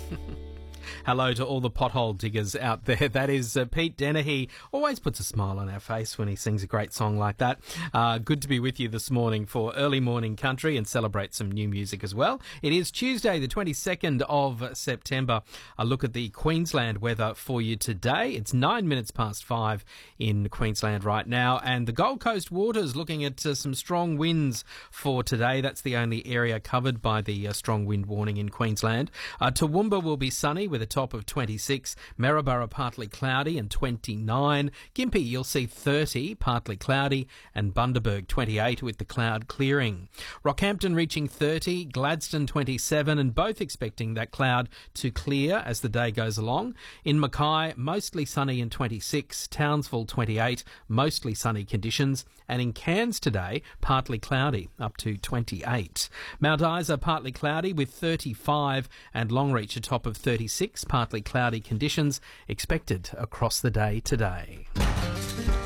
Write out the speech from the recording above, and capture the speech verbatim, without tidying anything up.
Hello to all the pothole diggers out there. That is uh, Pete Dennehy. Always puts a smile on our face when he sings a great song like that. Uh, good to be with you this morning for Early Morning Country and celebrate some new music as well. It is Tuesday, the twenty-second of September. A look at the Queensland weather for you today. It's nine minutes past five in Queensland right now, and the Gold Coast waters looking at uh, some strong winds for today. That's the only area covered by the uh, strong wind warning in Queensland. Uh, Toowoomba will be sunny with a top of twenty-six, Maryborough partly cloudy and twenty-nine, Gympie you'll see thirty, partly cloudy, and Bundaberg twenty-eight with the cloud clearing. Rockhampton reaching thirty, Gladstone twenty-seven, and both expecting that cloud to clear as the day goes along. In Mackay, mostly sunny and twenty-six, Townsville twenty-eight, mostly sunny conditions, and in Cairns today, partly cloudy, up to twenty-eight. Mount Isa partly cloudy with thirty-five, and Longreach a top of thirty-six, partly cloudy conditions expected across the day today.